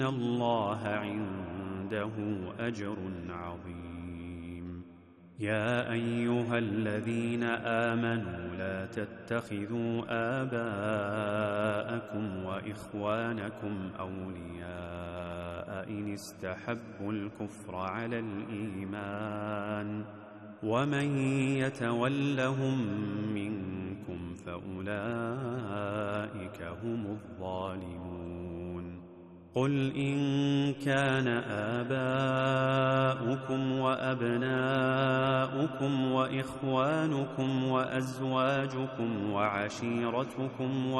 الله عنده أجر عظيم. يا أيها الذين آمنوا لا تتخذوا آباءكم وإخوانكم أولياء إن استحبوا الكفر على الإيمان ومن يتولهم منكم فأولئك هم الظالمون. قل إن كان آباؤكم وأبناؤكم وإخوانكم وأزواجكم وعشيرتكم